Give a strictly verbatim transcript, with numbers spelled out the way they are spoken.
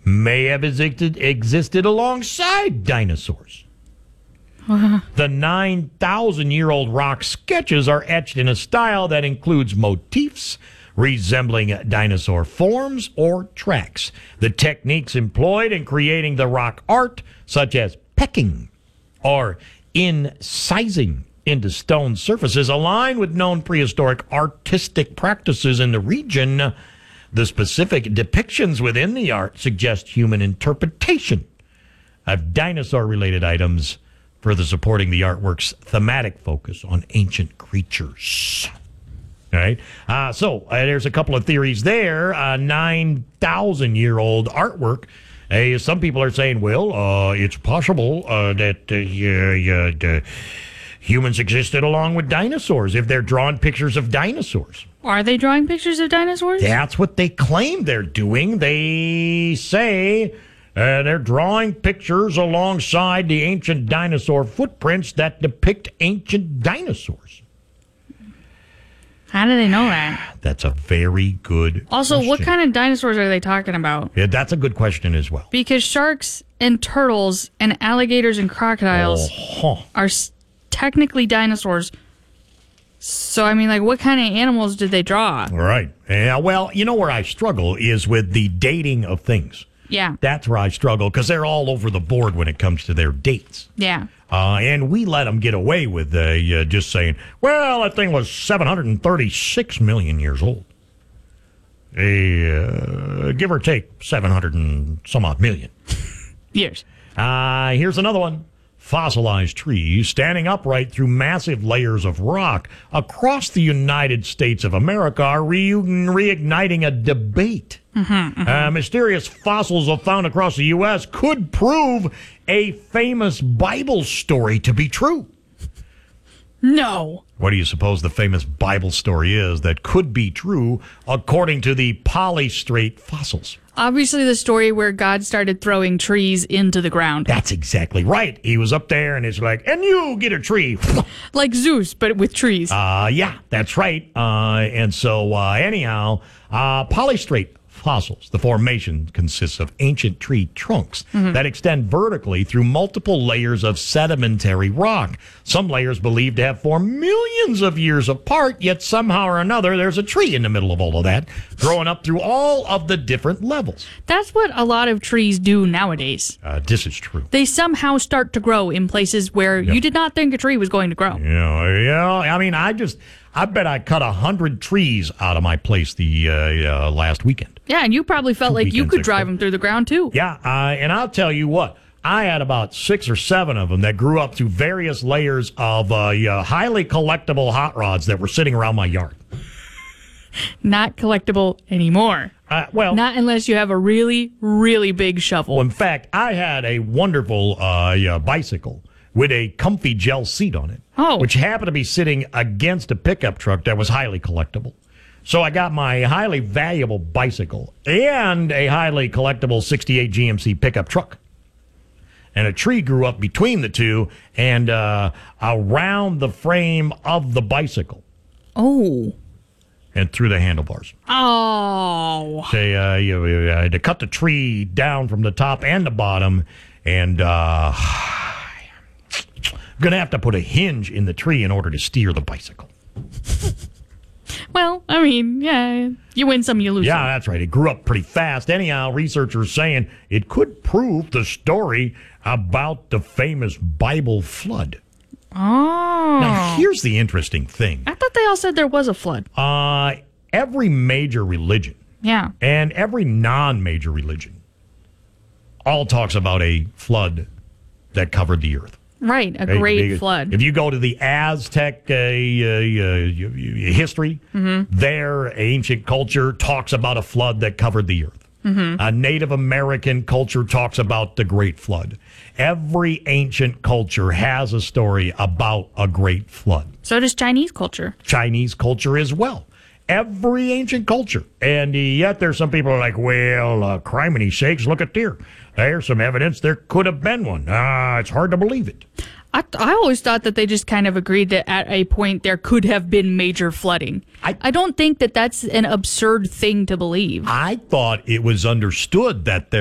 may have existed, existed alongside dinosaurs. The nine thousand year old rock sketches are etched in a style that includes motifs resembling dinosaur forms or tracks. The techniques employed in creating the rock art, such as pecking or incising into stone surfaces, align with known prehistoric artistic practices in the region. The specific depictions within the art suggest human interpretation of dinosaur-related items, further supporting the artwork's thematic focus on ancient creatures. All right. Uh, so uh, there's a couple of theories there. Uh, nine thousand year old artwork. Uh, some people are saying, well, uh, it's possible uh, that uh, yeah, yeah, humans existed along with dinosaurs if they're drawing pictures of dinosaurs. Are they drawing pictures of dinosaurs? That's what they claim they're doing. They say uh, they're drawing pictures alongside the ancient dinosaur footprints that depict ancient dinosaurs. How do they know that? That's a very good Also, question. what kind of dinosaurs are they talking about? Yeah, that's a good question as well. Because sharks and turtles and alligators and crocodiles Oh, huh. are s- technically dinosaurs. So, I mean, like, what kind of animals did they draw? All right. Yeah, well, you know where I struggle is with the dating of things. Yeah. That's where I struggle because they're all over the board when it comes to their dates. Yeah. Uh, and we let them get away with uh, uh, just saying, well, that thing was seven hundred thirty-six million years old. Uh, give or take seven hundred and some odd million. Years. Uh, here's another one. Fossilized trees standing upright through massive layers of rock across the United States of America are re- reigniting a debate. Mm-hmm, mm-hmm. Uh, mysterious fossils found across the U S could prove a famous Bible story to be true. No. What do you suppose the famous Bible story is that could be true according to the polystrate fossils? Obviously, the story where God started throwing trees into the ground. That's exactly right. He was up there and it's like, and you get a tree. Like Zeus, but with trees. Uh, yeah, that's right. Uh, and so, uh, anyhow, uh, polystrate fossils. The formation consists of ancient tree trunks mm-hmm. that extend vertically through multiple layers of sedimentary rock. Some layers believed to have formed millions of years apart, yet somehow or another there's a tree in the middle of all of that, growing up through all of the different levels. That's what a lot of trees do nowadays. Uh, this is true. They somehow start to grow in places where yeah. you did not think a tree was going to grow. Yeah, yeah. I mean, I just, I bet I cut a hundred trees out of my place the uh, uh, last weekend. Yeah, and you probably felt Two like you could ago. drive them through the ground, too. Yeah, uh, and I'll tell you what. I had about six or seven of them that grew up through various layers of uh, uh, highly collectible hot rods that were sitting around my yard. Not collectible anymore. Uh, well, not unless you have a really, really big shovel. Well, in fact, I had a wonderful uh, uh, bicycle with a comfy gel seat on it, oh. which happened to be sitting against a pickup truck that was highly collectible. So I got my highly valuable bicycle and a highly collectible sixty-eight G M C pickup truck. And a tree grew up between the two and uh, around the frame of the bicycle. Oh. And through the handlebars. Oh. Say, uh, you, you had to cut the tree down from the top and the bottom. And uh, I'm going to have to put a hinge in the tree in order to steer the bicycle. Well, I mean, yeah, you win some, you lose yeah, some. Yeah, that's right. It grew up pretty fast. Anyhow, researchers saying it could prove the story about the famous Bible flood. Oh. Now, here's the interesting thing. I thought they all said there was a flood. Uh, every major religion yeah. and every non-major religion all talks about a flood that covered the earth. Right, a great a, flood. If you go to the Aztec uh, uh, uh, history, mm-hmm. their ancient culture talks about a flood that covered the earth. Mm-hmm. A Native American culture talks about the Great Flood. Every ancient culture has a story about a great flood. So does Chinese culture. Chinese culture as well. Every ancient culture. And yet there's some people who are like, well, uh, criminy sakes, look at there. There's some evidence there could have been one. Ah, uh, it's hard to believe it. I, I always thought that they just kind of agreed that at a point there could have been major flooding. I, I don't think that that's an absurd thing to believe. I thought it was understood that there